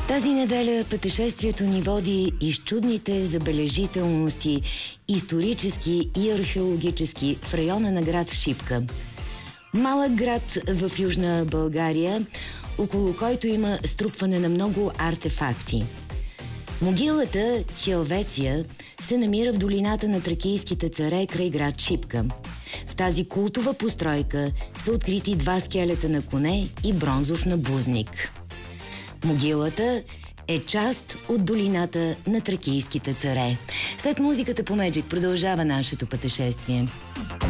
Тази неделя пътешествието ни води из чудните забележителности, исторически и археологически, в района на град Шипка. Малък град в Южна България, около който има струпване на много артефакти. Могилата Хелвеция се намира в долината на тракийските царе край град Шипка. В тази култова постройка са открити 2 скелета на коне и бронзов набузник. Могилата е част от долината на тракийските царе. След музиката по Меджик продължава нашето пътешествие.